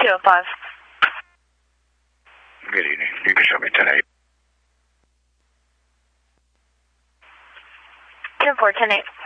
205. Good evening. You can show me 10-8. 10-4, 10-8.